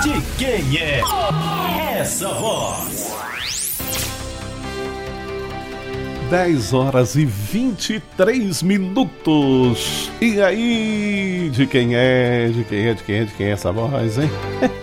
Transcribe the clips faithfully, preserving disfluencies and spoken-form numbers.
De quem é essa voz? dez horas e vinte e três minutos. E aí, de quem é? De quem é? De quem é? De quem é essa voz, hein?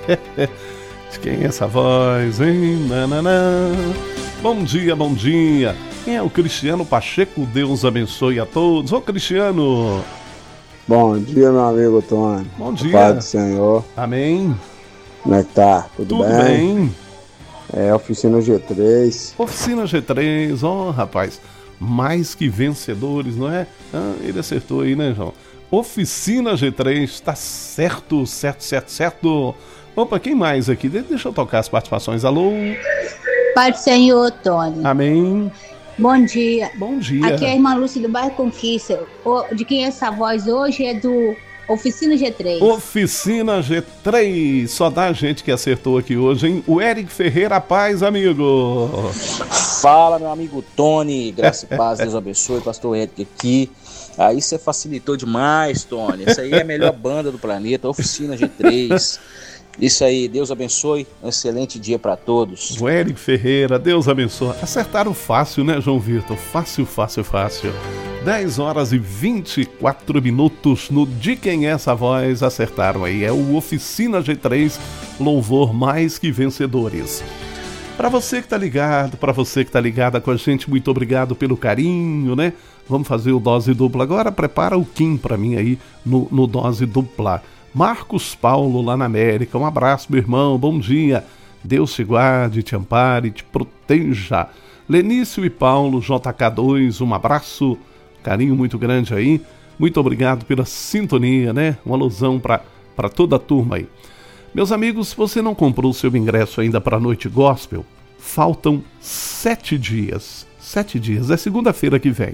De quem é essa voz, hein? Nananã. Bom dia, bom dia. Quem é o Cristiano Pacheco? Deus abençoe a todos. Ô, Cristiano. Bom dia, meu amigo Tony. Bom dia. Pai do Senhor. Amém. Como é que tá? Tudo, Tudo bem? bem. É, Oficina G três. Oficina G três, ó, oh, rapaz, mais que vencedores, não é? Ah, ele acertou aí, né, João? Oficina G três, tá certo, certo, certo, certo. Opa, quem mais aqui? De- deixa eu tocar as participações. Alô? Pai do Senhor, Tony. Amém. Bom dia. Bom dia. Aqui é a irmã Lúcia do bairro Conquista. O- De quem é essa voz hoje é do Oficina G três. Oficina G três, só dá gente que acertou aqui hoje, hein? O Eric Ferreira, paz, amigo. Fala, meu amigo Tony, graça e paz, Deus abençoe, pastor Eric aqui. Aí você facilitou demais, Tony. Essa aí é a melhor banda do planeta, Oficina G três. Isso aí, Deus abençoe, um excelente dia para todos. O Eric Ferreira, Deus abençoe. Acertaram fácil, né, João Vitor? Fácil, fácil, fácil. dez horas e vinte e quatro minutos no De Quem é essa voz, acertaram aí. É o Oficina G três, louvor mais que vencedores. Para você que tá ligado, para você que tá ligada com a gente, muito obrigado pelo carinho, né? Vamos fazer o Dose Dupla agora. Prepara o Kim para mim aí no, no Dose Dupla. Marcos Paulo lá na América, um abraço, meu irmão, bom dia. Deus te guarde, te ampare, te proteja. Lenício e Paulo, J K dois, um abraço, carinho muito grande aí. Muito obrigado pela sintonia, né? Uma alusão para para toda a turma aí. Meus amigos, se você não comprou o seu ingresso ainda para a Noite Gospel, faltam sete dias. Sete dias, é segunda-feira que vem.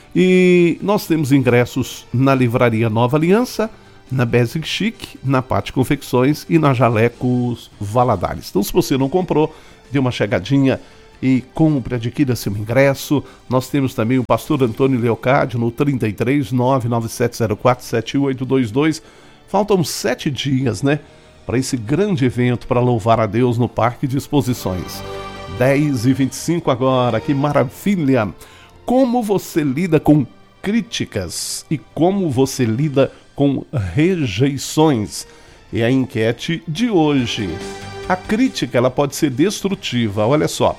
E nós temos ingressos na Livraria Nova Aliança, na Basic Chic, na Pátio Confecções e na Jalecos Valadares. Então, se você não comprou, dê uma chegadinha e compre, adquira seu ingresso. Nós temos também o pastor Antônio Leocádio no trinta e três, nove nove sete zero quatro, sete oito dois dois. Faltam sete dias, né, para esse grande evento para louvar a Deus no Parque de Exposições. dez e vinte e cinco agora, que maravilha! Como você lida com críticas e como você lida com rejeições? É a enquete de hoje. A crítica, ela pode ser destrutiva, olha só.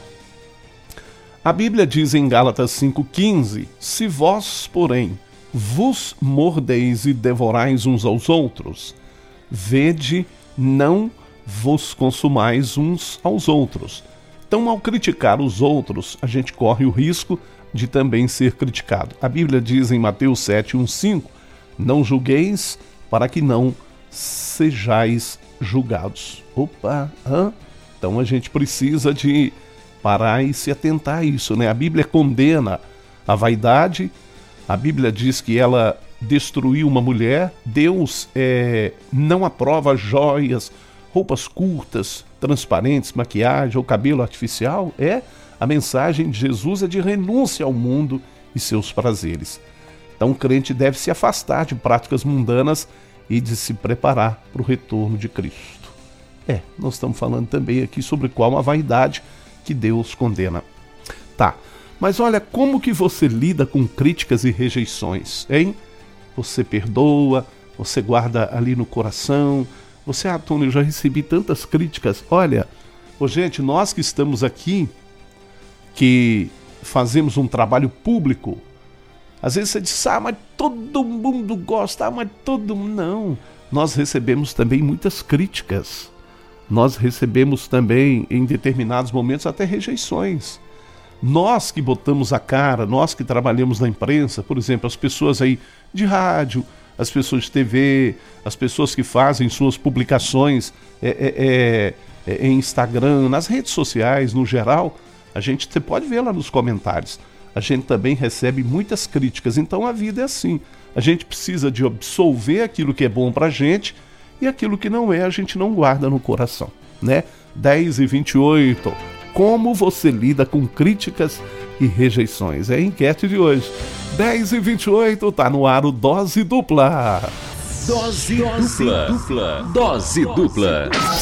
A Bíblia diz em Gálatas cinco quinze, se vós, porém, vos mordeis e devorais uns aos outros, vede, não vos consumais uns aos outros. Então, ao criticar os outros, a gente corre o risco de também ser criticado. A Bíblia diz em Mateus sete, um, cinco, não julgueis para que não sejais julgados. Opa, hã? Então a gente precisa de parar e se atentar a isso, né? A Bíblia condena a vaidade, a Bíblia diz que ela destruiu uma mulher, Deus é, não aprova joias, roupas curtas, transparentes, maquiagem ou cabelo artificial. É, a mensagem de Jesus é de renúncia ao mundo e seus prazeres. Então o crente deve se afastar de práticas mundanas e de se preparar para o retorno de Cristo. É, nós estamos falando também aqui sobre qual a vaidade que Deus condena. Tá, mas olha, como que você lida com críticas e rejeições, hein? Você perdoa, você guarda ali no coração, você, ah, Tony, eu já recebi tantas críticas. Olha, ô, gente, nós que estamos aqui, que fazemos um trabalho público, às vezes você diz, ah, mas todo mundo gosta, ah, mas todo mundo... Não, nós recebemos também muitas críticas. Nós recebemos também, em determinados momentos, até rejeições. Nós que botamos a cara, nós que trabalhamos na imprensa, por exemplo, as pessoas aí de rádio, as pessoas de T V, as pessoas que fazem suas publicações é, é, é, em Instagram, nas redes sociais, no geral, a gente, você pode ver lá nos comentários, a gente também recebe muitas críticas. Então a vida é assim, a gente precisa de absolver aquilo que é bom pra gente e aquilo que não é, a gente não guarda no coração, né? dez e vinte e oito, como você lida com críticas e rejeições? É a enquete de hoje. dez e vinte e oito, tá no ar o Dose Dupla. Dose, Dose dupla. dupla. Dose dupla.